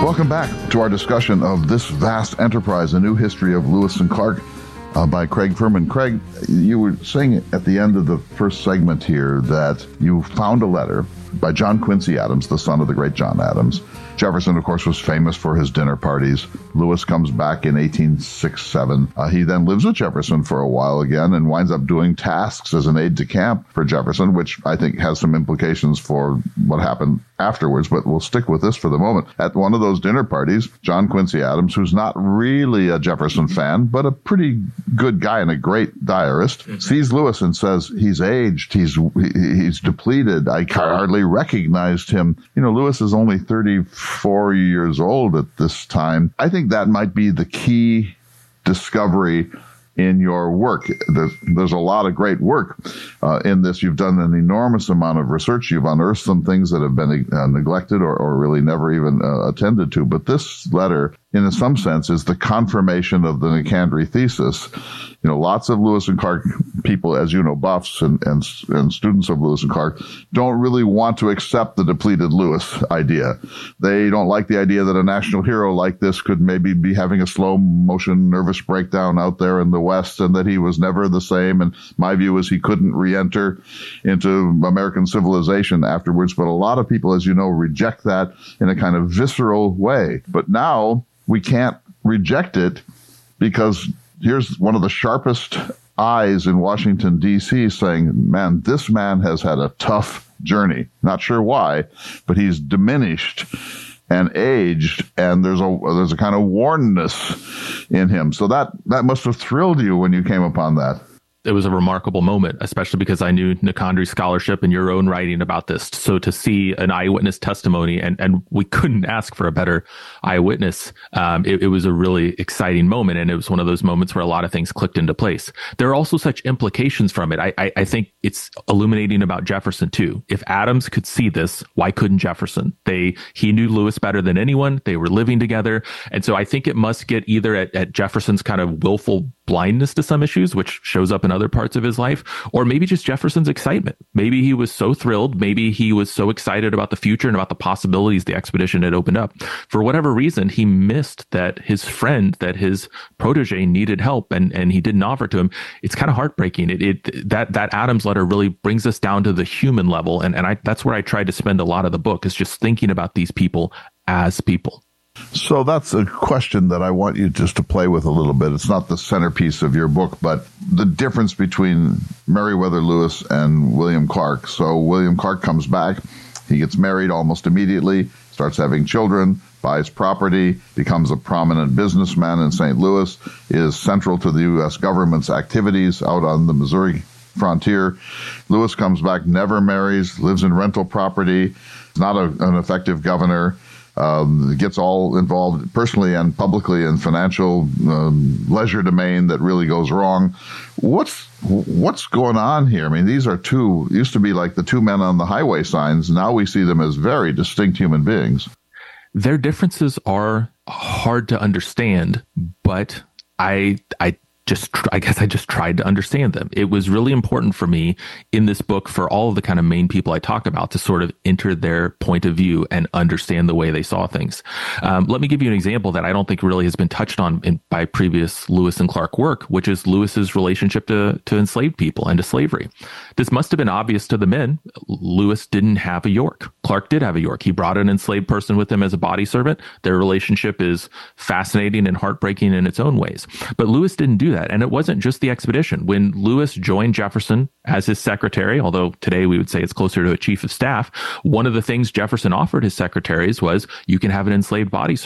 Welcome back to our discussion of This Vast Enterprise, A New History of Lewis and Clark by Craig Furman. Craig, you were saying at the end of the first segment here that you found a letter by John Quincy Adams, the son of the great John Adams. Jefferson, of course, was famous for his dinner parties. Lewis comes back in 1867. He then lives with Jefferson for a while again and winds up doing tasks as an aide-de-camp for Jefferson, which I think has some implications for what happened afterwards, but we'll stick with this for the moment. At one of those dinner parties, John Quincy Adams, who's not really a Jefferson fan, but a pretty good guy and a great diarist, sees Lewis and says, he's aged, he's depleted, I hardly recognized him. You know, Lewis is only 34 years old at this time. I think that might be the key discovery in your work. There's a lot of great work in this. You've done an enormous amount of research. You've unearthed some things that have been neglected or really never even attended to. But this letter, in some sense, is the confirmation of the Nicandry thesis. You know, lots of Lewis and Clark people, as you know, buffs and students of Lewis and Clark, don't really want to accept the depleted Lewis idea. They don't like the idea that a national hero like this could maybe be having a slow motion nervous breakdown out there in the West, and that he was never the same. And my view is he couldn't re-enter into American civilization afterwards. But a lot of people, as you know, reject that in a kind of visceral way. But now we can't reject it because here's one of the sharpest eyes in Washington, D.C. saying, man, this man has had a tough journey. Not sure why, but he's diminished and aged, and there's a kind of wornness in him. So that must have thrilled you when you came upon that. It was a remarkable moment, especially because I knew Nicandry's scholarship and your own writing about this. So to see an eyewitness testimony, and we couldn't ask for a better eyewitness, it was a really exciting moment. And it was one of those moments where a lot of things clicked into place. There are also such implications from it. I think it's illuminating about Jefferson too. If Adams could see this, why couldn't Jefferson? He knew Lewis better than anyone. They were living together. And so I think it must get either at Jefferson's kind of willful blindness to some issues, which shows up in other parts of his life, or maybe just Jefferson's excitement. Maybe he was so thrilled. Maybe he was so excited about the future and about the possibilities the expedition had opened up. For whatever reason, he missed that his friend, that his protege needed help, and he didn't offer to him. It's kind of heartbreaking. That Adams letter really brings us down to the human level. And that's where I tried to spend a lot of the book, is just thinking about these people as people. So that's a question that I want you just to play with a little bit. It's not the centerpiece of your book, but the difference between Meriwether Lewis and William Clark. So William Clark comes back. He gets married almost immediately, starts having children, buys property, becomes a prominent businessman in St. Louis, is central to the U.S. government's activities out on the Missouri frontier. Lewis comes back, never marries, lives in rental property, is not an effective governor. Gets all involved personally and publicly in financial leisure domain that really goes wrong. What's going on here? I mean, these are used to be like the two men on the highway signs. Now we see them as very distinct human beings. Their differences are hard to understand, but I guess I just tried to understand them. It was really important for me in this book, for all of the kind of main people I talk about, to sort of enter their point of view and understand the way they saw things. Let me give you an example that I don't think really has been touched on by previous Lewis and Clark work, which is Lewis's relationship to enslaved people and to slavery. This must have been obvious to the men. Lewis didn't have a York. Clark did have a York. He brought an enslaved person with him as a body servant. Their relationship is fascinating and heartbreaking in its own ways. But Lewis didn't do that. And it wasn't just the expedition. When Lewis joined Jefferson as his secretary, although today we would say it's closer to a chief of staff, one of the things Jefferson offered his secretaries was, you can have an enslaved body servant